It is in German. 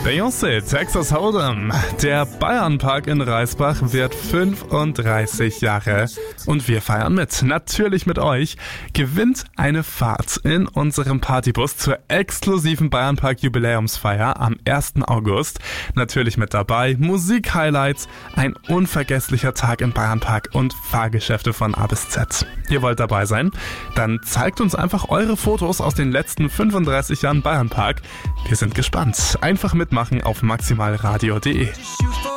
Beyoncé, Texas Hold'em. Der Bayernpark in Reisbach wird 35 Jahre und wir feiern mit. Natürlich mit euch. Gewinnt eine Fahrt in unserem Partybus zur exklusiven Bayernpark Jubiläumsfeier am 1. August. Natürlich mit dabei Musik-Highlights, ein unvergesslicher Tag im Bayernpark und Fahrgeschäfte von A bis Z. Ihr wollt dabei sein? Dann zeigt uns einfach eure Fotos aus den letzten 35 Jahren Bayernpark. Wir sind gespannt. Einfach mitmachen auf maximalradio.de.